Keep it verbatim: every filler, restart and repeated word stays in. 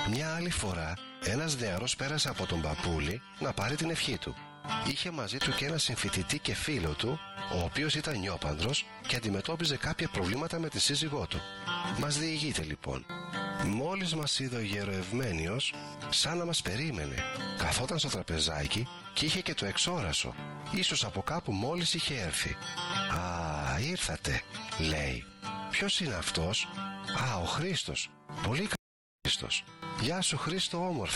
Μια άλλη φορά ένας νεαρός πέρασε από τον παππούλη να πάρει την ευχή του. Είχε μαζί του και ένα συμφοιτητή και φίλο του, ο οποίος ήταν νιόπανδρος και αντιμετώπιζε κάποια προβλήματα με τη σύζυγό του. Μας διηγείται λοιπόν: μόλις μας είδε ο γεροευμένιος, σαν να μας περίμενε, καθόταν στο τραπεζάκι και είχε και το εξόρασο. Ίσως από κάπου μόλις είχε έρθει. «Α, ήρθατε», λέει. «Ποιος είναι αυτός?» «Α, ο Χρήστος. Πολύ καλός Χρήστος. Γεια σου Χρήστο όμορφε.